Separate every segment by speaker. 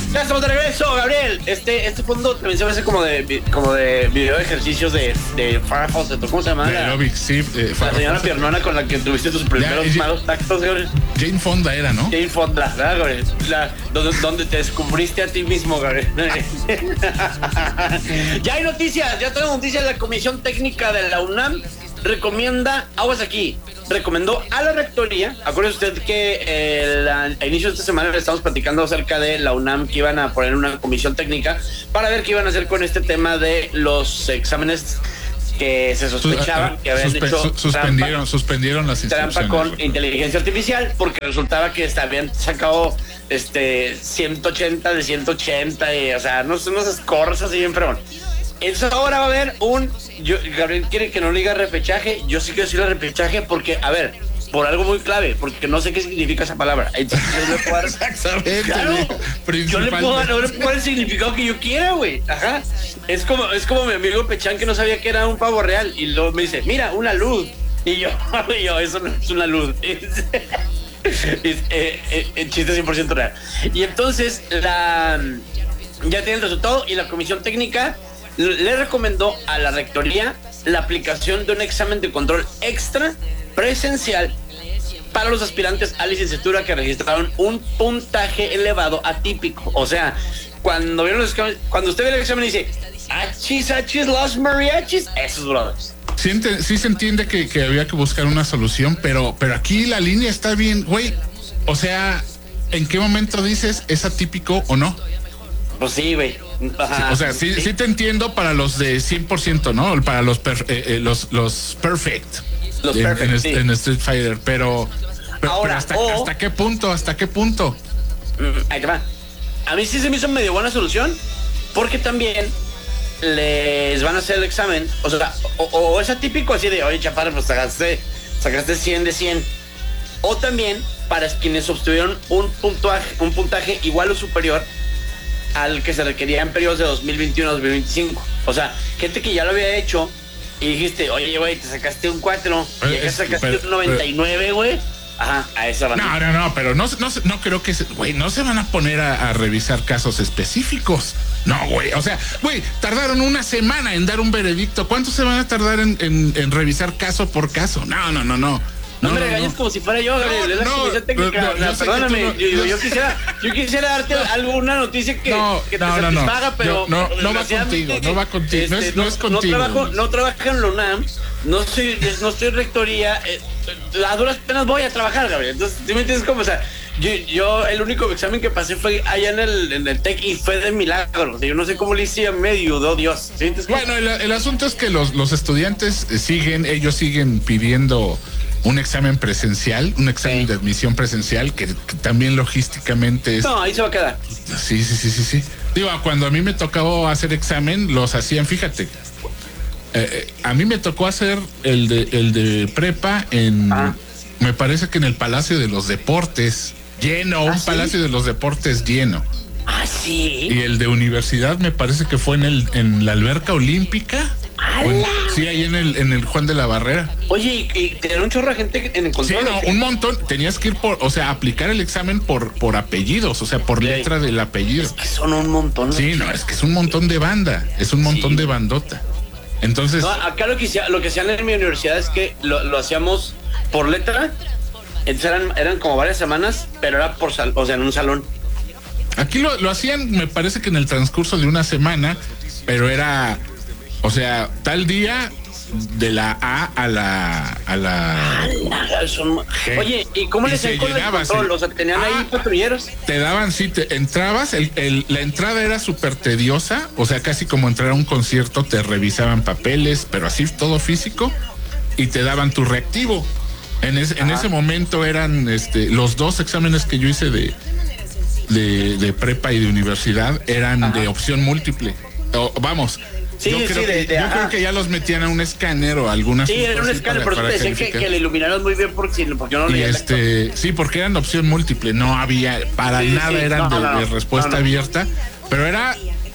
Speaker 1: Ya estamos de regreso, Gabriel. Este fondo también se me hace como de video de ejercicios de Farrah Fawcett. ¿Cómo se llama?
Speaker 2: De aerobics, sí.
Speaker 1: La señora piernona con la que tuviste tus primeros malos tactos, Gabriel.
Speaker 2: Jane Fonda era, ¿no?
Speaker 1: Jane Fonda, ¿verdad, Gabriel? Donde te descubriste a ti mismo, Gabriel. Ya hay noticias, ya tenemos noticias. La Comisión Técnica de la UNAM recomendó a la rectoría. Acuérdese usted que a inicio de esta semana le estamos platicando acerca de la UNAM, que iban a poner una comisión técnica para ver qué iban a hacer con este tema de los exámenes que se sospechaban que habían hecho
Speaker 2: suspendieron las instrucciones.
Speaker 1: Trampa con inteligencia artificial, porque resultaba que habían sacado 180 de 180, y, o sea, no esas cosas así bien fregón. Entonces ahora va a haber Gabriel quiere que no le diga repechaje, yo sí quiero decirle repechaje porque, a ver, por algo muy clave, porque no sé qué significa esa palabra. Entonces,
Speaker 2: exactamente.
Speaker 1: Claro, yo le puedo dar el significado que yo quiera, güey. Ajá. Es como mi amigo Pechán, que no sabía que era un pavo real, y luego me dice, mira, una luz. Y yo, eso no es una luz. El chiste 100% real. Y entonces ya tiene el resultado, y la comisión técnica le recomendó a la rectoría la aplicación de un examen de control extra presencial para los aspirantes a licenciatura que registraron un puntaje elevado atípico. O sea, cuando usted ve el examen y dice achis, los mariachis, esos brothers.
Speaker 2: Sí se entiende que había que buscar una solución, pero aquí la línea está bien, güey. O sea, ¿en qué momento dices es atípico o no?
Speaker 1: Pues sí, güey.
Speaker 2: O sea, sí te entiendo para los de 100%, ¿no? Para los perfect. Los perfect, en Street Fighter, pero
Speaker 1: ahora,
Speaker 2: ¿hasta qué punto?
Speaker 1: Ahí te va. A mí sí se me hizo medio buena solución, porque también les van a hacer el examen, o sea, o es atípico así de, oye, chaparro, pues sacaste 100 de 100, o también para quienes obtuvieron un puntaje igual o superior al que se requería en periodos de 2021 a 2025. O sea, gente que ya lo había hecho y dijiste, oye, güey, te sacaste un 4, y acá sacaste un 99, güey. Ajá, a esa van.
Speaker 2: No, pero no creo que, güey, no se van a poner a revisar casos específicos. No, güey, o sea, güey, tardaron una semana en dar un veredicto. ¿Cuánto se van a tardar en revisar caso por caso? No.
Speaker 1: No me regañes como si fuera yo, Gabriel. Es la comisión técnica. Perdóname. Yo quisiera darte alguna noticia que te satisfaga, pero
Speaker 2: no va contigo. No es contigo.
Speaker 1: No trabajo en la UNAM. No estoy rectoría. A duras penas voy a trabajar, Gabriel. Entonces, ¿tú me entiendes cómo? O sea, yo el único examen que pasé fue allá en el TEC, y fue de milagro. O sea, yo no sé cómo le hice, me ayudó Dios. ¿Sí?
Speaker 2: Bueno, el asunto es que los estudiantes siguen pidiendo un examen presencial, un examen de admisión presencial, que también logísticamente es...
Speaker 1: No, ahí se va a quedar.
Speaker 2: Sí. Digo, cuando a mí me tocaba hacer examen, los hacían, fíjate. A mí me tocó hacer el de prepa me parece que en el Palacio de los Deportes, lleno, un Palacio de los Deportes lleno.
Speaker 1: Ah, sí.
Speaker 2: Y el de universidad me parece que fue en la alberca olímpica. Sí, ahí en el Juan de la Barrera.
Speaker 1: Oye, y tener un chorro de gente en el control.
Speaker 2: Sí, un montón. Tenías que ir aplicar el examen por apellidos, o sea, por letra del apellido.
Speaker 1: Es que son un montón.
Speaker 2: Sí, no, es que es un montón de banda, es un montón de bandota. Entonces,
Speaker 1: no, acá lo que hacían en mi universidad es que lo hacíamos por letra. Entonces eran como varias semanas, pero era en un salón.
Speaker 2: Aquí lo hacían, me parece que en el transcurso de una semana, pero era, o sea, tal día de la A a la
Speaker 1: Oye, ¿y cómo les hacían con el control? O sea, tenían ahí patrulleros.
Speaker 2: Te daban, entrabas, la entrada era súper tediosa, o sea, casi como entrar a un concierto, te revisaban papeles, pero así todo físico, y te daban tu reactivo. En ese momento eran los dos exámenes que yo hice de prepa y de universidad eran de opción múltiple. Vamos.
Speaker 1: Sí,
Speaker 2: yo creo que ya los metían a un escáner o algunas.
Speaker 1: Sí, era un escáner, pero te decían que le iluminaron muy bien porque yo no leía.
Speaker 2: Sí, porque eran opción múltiple, no había para nada, eran de respuesta abierta, pero era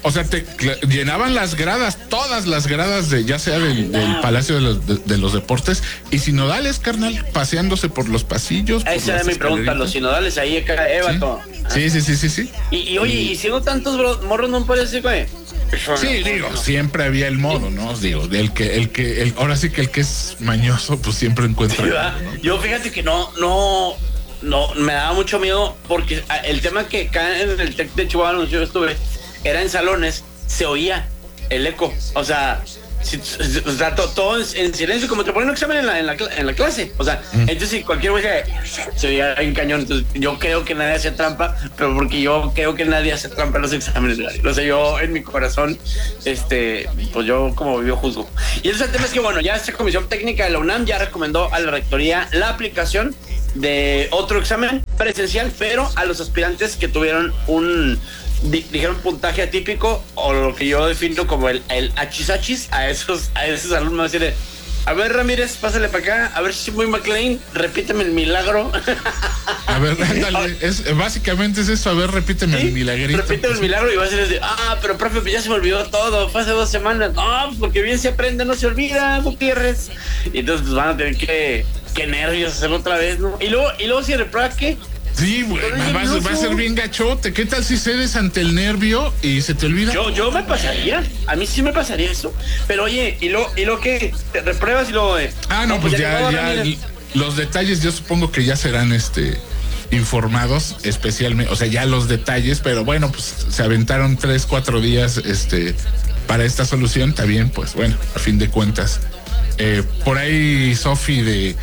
Speaker 2: O sea, llenaban las gradas, todas las gradas de ya sea del Palacio de los Deportes, y sinodales, carnal, paseándose por los pasillos.
Speaker 1: Esa era mi pregunta, los sinodales ahí, Évato.
Speaker 2: Sí.
Speaker 1: Y oye, y siendo tantos morros, no puede ser, güey.
Speaker 2: Sí, digo, siempre había el modo, ¿no? Digo, ahora sí que el que es mañoso, pues siempre encuentra.
Speaker 1: ¿No? Yo fíjate que no, me daba mucho miedo porque el tema que acá en el TEC de Chihuahua, donde yo estuve, era en salones, se oía el eco, o sea, todo en silencio, como te ponen un examen en la clase, o sea, entonces si cualquier güey se oía en cañón. Entonces yo creo que nadie hace trampa, pero porque yo creo que nadie hace trampa en los exámenes, o sea, yo en mi corazón, pues yo como vivo juzgo. Y el tema es que, bueno, ya esta comisión técnica de la UNAM ya recomendó a la rectoría la aplicación de otro examen presencial, pero a los aspirantes que tuvieron dijeron puntaje atípico, o lo que yo defino como el achis, a esos alumnos, decirle: a ver, Ramírez, pásale para acá, a ver si muy McLean, repíteme el milagro.
Speaker 2: A ver, ándale, básicamente es eso, a ver, repíteme el milagrito.
Speaker 1: Repíteme el milagro y va a ser pero profe, ya se me olvidó todo, fue hace 2 semanas. No, porque bien se aprende, no se olvida, Gutiérrez. Y entonces pues van a tener que nervios hacerlo otra vez, ¿no? Y luego si reprueba, ¿qué?
Speaker 2: Sí, güey, va a ser bien gachote. ¿Qué tal si cedes ante el nervio y se te olvida?
Speaker 1: Yo me pasaría, a mí sí me pasaría eso. Pero oye, ¿y lo que te repruebas y luego
Speaker 2: no, pues ya los detalles yo supongo que ya serán informados especialmente, o sea, ya los detalles, pero bueno, pues se aventaron 3-4 días para esta solución, está bien, pues bueno, a fin de cuentas. Por ahí Sofi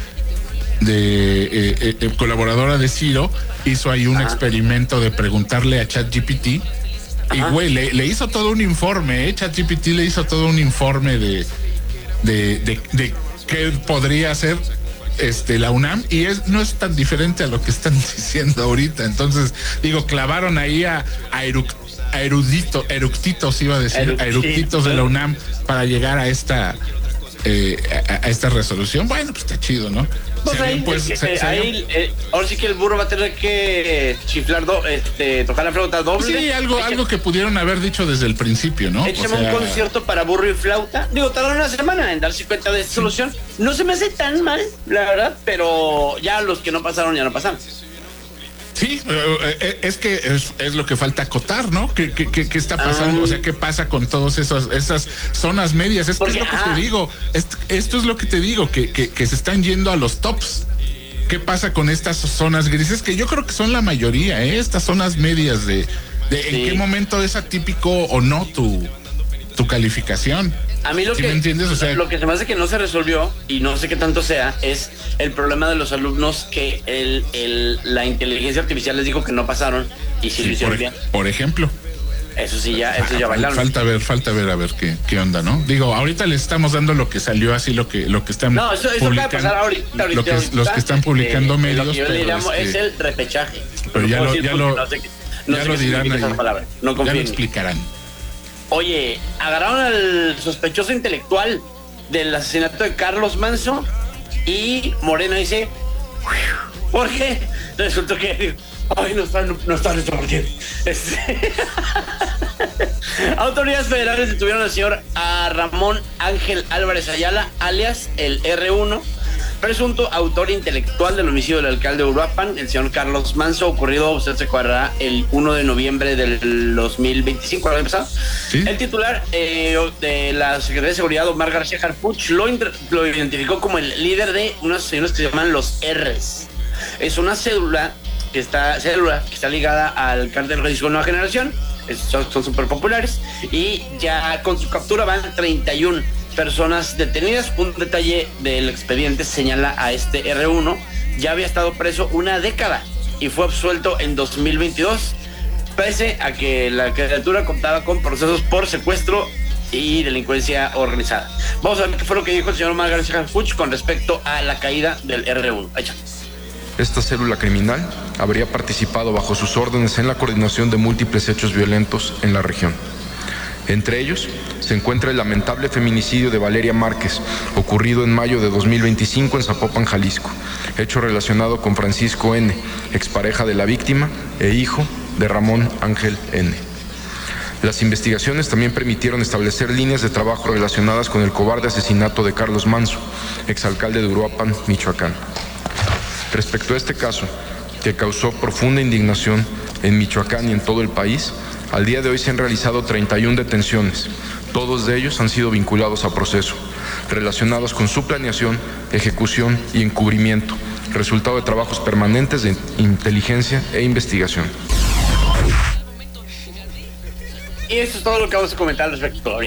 Speaker 2: colaboradora de Ciro, hizo ahí un experimento de preguntarle a ChatGPT. Y güey, le hizo todo un informe, ChatGPT le hizo todo un informe de qué podría hacer la UNAM, y no es tan diferente a lo que están diciendo ahorita. Entonces, digo, clavaron ahí a eructitos, iba a decir, a eructitos de la UNAM para llegar a esta resolución. Bueno, pues está chido, ¿no?
Speaker 1: Pues ahora sí que el burro va a tener que chiflar, tocar la flauta doble.
Speaker 2: Sí, algo que pudieron haber dicho desde el principio, ¿no?
Speaker 1: Échame un concierto para burro y flauta. Digo, tardaron una semana en darse cuenta de esta solución. No se me hace tan mal, la verdad, pero ya los que no pasaron, ya no pasaron.
Speaker 2: Sí, es que es lo que falta acotar, ¿no? ¿Qué está pasando? O sea, ¿qué pasa con todas esas zonas medias? Es lo que te digo. Esto es lo que te digo, que se están yendo a los tops. ¿Qué pasa con estas zonas grises? Que yo creo que son la mayoría, estas zonas medias de en qué momento es atípico o no tu calificación.
Speaker 1: A mí lo que se me hace que no se resolvió, y no sé qué tanto sea, es el problema de los alumnos que la inteligencia artificial les dijo que no pasaron y sí lo hicieron bien.
Speaker 2: Por ejemplo.
Speaker 1: Eso ya bailaron.
Speaker 2: Falta ver a ver qué onda, ¿no? Digo, ahorita les estamos dando lo que salió, así lo que están
Speaker 1: publicando. No, eso acaba de pasar ahorita.
Speaker 2: Los que están publicando medios.
Speaker 1: Lo que yo le llamo es el repechaje.
Speaker 2: Pero ya lo dirán ahí.
Speaker 1: No confío.
Speaker 2: Ya lo explicarán.
Speaker 1: Oye, agarraron al sospechoso intelectual del asesinato de Carlos Manso, y Morena dice: ¿por qué? Resultó que no está resolviendo. Autoridades federales detuvieron al señor Ramón Ángel Álvarez Ayala, alias el R1, presunto autor intelectual del homicidio del alcalde de Uruapan, el señor Carlos Manso, ocurrido, usted se acordará, el 1 de noviembre del 2025, ¿lo había empezado? ¿Sí? El titular de la Secretaría de Seguridad, Omar García Harfuch, lo identificó como el líder de unos señores que se llaman los R's. Es una célula que está ligada al cártel Jalisco Nueva Generación. Son súper populares, y ya con su captura van 31 personas detenidas. Un detalle del expediente señala a este R1, ya había estado preso 1 década y fue absuelto en 2022, pese a que la criatura contaba con procesos por secuestro y delincuencia organizada. Vamos a ver qué fue lo que dijo el señor Omar García Harfuch con respecto a la caída del R1.
Speaker 3: Esta célula criminal habría participado bajo sus órdenes en la coordinación de múltiples hechos violentos en la región. Entre ellos se encuentra el lamentable feminicidio de Valeria Márquez, ocurrido en mayo de 2025 en Zapopan, Jalisco, hecho relacionado con Francisco N., expareja de la víctima e hijo de Ramón Ángel N. Las investigaciones también permitieron establecer líneas de trabajo relacionadas con el cobarde asesinato de Carlos Manso, exalcalde de Uruapan, Michoacán. Respecto a este caso, que causó profunda indignación en Michoacán y en todo el país, al día de hoy se han realizado 31 detenciones. Todos de ellos han sido vinculados a proceso, relacionados con su planeación, ejecución y encubrimiento, resultado de trabajos permanentes de inteligencia e investigación.
Speaker 1: Y eso es todo lo que vamos a comentar al respecto.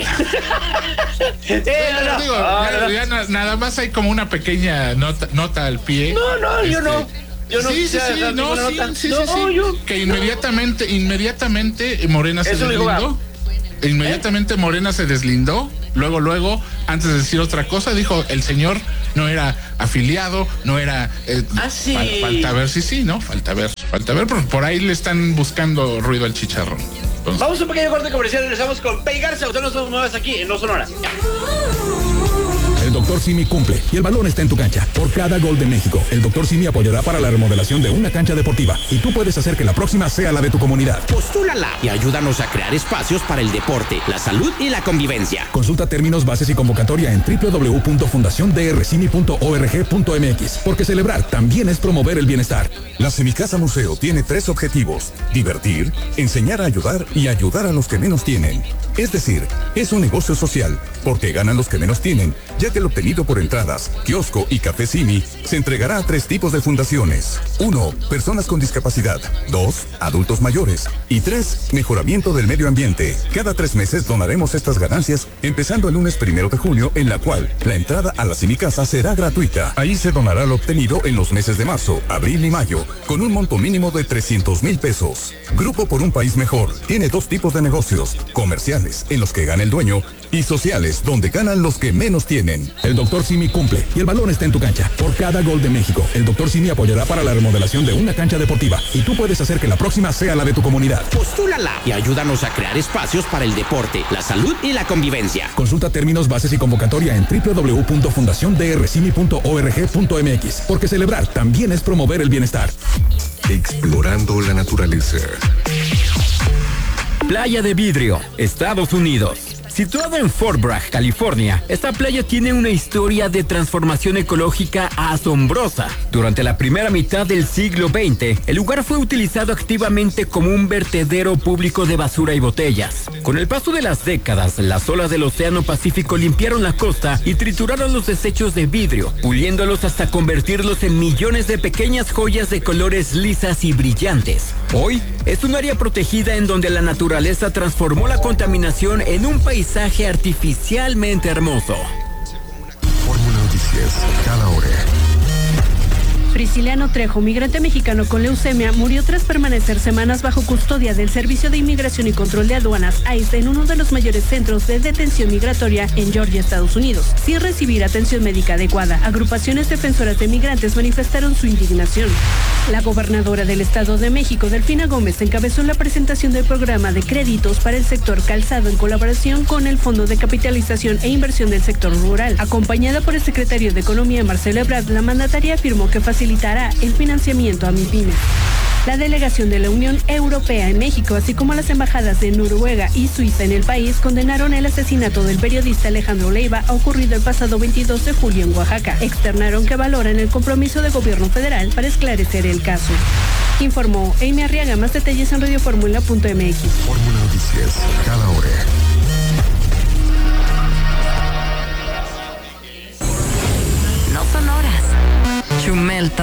Speaker 2: Nada más hay como una pequeña nota al pie.
Speaker 1: Yo no.
Speaker 2: Que inmediatamente Morena se deslindó. Inmediatamente Morena se deslindó. Luego, antes de decir otra cosa, dijo el señor no era afiliado, no era. Falta ver falta ver, por ahí le están buscando ruido al chicharrón. Entonces,
Speaker 1: vamos a un pequeño corte comercial y regresamos con Pei Garza. Usted no nos muevas aquí en No Sonora.
Speaker 4: El Dr. Simi cumple y el balón está en tu cancha. Por cada gol de México, el Dr. Simi apoyará para la remodelación de una cancha deportiva y tú puedes hacer que la próxima sea la de tu comunidad.
Speaker 5: Postúlala y ayúdanos a crear espacios para el deporte, la salud y la convivencia.
Speaker 4: Consulta términos, bases y convocatoria en www.fundaciondrcimi.org.mx, porque celebrar también es promover el bienestar. La Semicasa Museo tiene 3 objetivos: divertir, enseñar a ayudar y ayudar a los que menos tienen. Es decir, es un negocio social, porque ganan los que menos tienen, ya que el obtenido por entradas, kiosco y café Simi se entregará a 3 tipos de fundaciones. 1. Personas con discapacidad. 2. Adultos mayores. Y 3. Mejoramiento del medio ambiente. Cada 3 meses donaremos estas ganancias, empezando el lunes 1 de junio, en la cual la entrada a la Semicasa será gratuita. Ahí se donará lo obtenido en los meses de marzo, abril y mayo, con un monto mínimo de 300,000 pesos. Grupo por un País Mejor tiene 2 tipos de negocios: comerciales, en los que gana el dueño, y sociales, donde ganan los que menos tienen. El Dr. Simi cumple y el balón está en tu cancha. Por cada gol de México, el Dr. Simi apoyará para la remodelación de una cancha deportiva y tú puedes hacer que la próxima sea la de tu comunidad.
Speaker 5: Postúlala y ayúdanos a crear espacios para el deporte, la salud y la convivencia.
Speaker 4: Consulta términos, bases y convocatoria en www.fundaciondrcimi.org.mx, porque celebrar también es promover el bienestar.
Speaker 6: Explorando la naturaleza.
Speaker 7: Playa de Vidrio, Estados Unidos. Situada en Fort Bragg, California, esta playa tiene una historia de transformación ecológica asombrosa. Durante la primera mitad del siglo XX, el lugar fue utilizado activamente como un vertedero público de basura y botellas. Con el paso de las décadas, las olas del Océano Pacífico limpiaron la costa y trituraron los desechos de vidrio, puliéndolos hasta convertirlos en millones de pequeñas joyas de colores lisas y brillantes. Hoy, es un área protegida en donde la naturaleza transformó la contaminación en un paisaje artificialmente hermoso.
Speaker 6: Fórmula Noticias, cada hora.
Speaker 8: Prisciliano Trejo, migrante mexicano con leucemia, murió tras permanecer semanas bajo custodia del Servicio de Inmigración y Control de Aduanas, ICE, en uno de los mayores centros de detención migratoria en Georgia, Estados Unidos, sin recibir atención médica adecuada. Agrupaciones defensoras de migrantes manifestaron su indignación. La gobernadora del Estado de México, Delfina Gómez, encabezó la presentación del programa de créditos para el sector calzado en colaboración con el Fondo de Capitalización e Inversión del Sector Rural. Acompañada por el secretario de Economía, Marcelo Ebrard, la mandataria afirmó que facilitará el financiamiento a MIPYMES. La delegación de la Unión Europea en México, así como las embajadas de Noruega y Suiza en el país, condenaron el asesinato del periodista Alejandro Leiva, ocurrido el pasado 22 de julio en Oaxaca. Externaron que valoran el compromiso del gobierno federal para esclarecer el caso. Informó Amy Arriaga. Más detalles en radioformula.mx.
Speaker 6: Fórmula Noticias, cada hora.